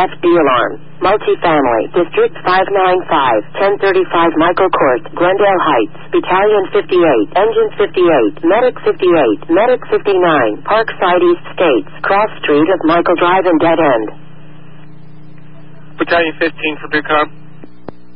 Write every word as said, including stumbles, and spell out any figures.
F D alarm. Multifamily, District five ninety-five, ten thirty-five Michael Court, Glendale Heights, Battalion fifty-eight, Engine fifty-eight, Medic fifty-eight, Medic fifty-nine, Parkside East States, cross street of Michael Drive and dead end. Battalion fifteen for Beacon.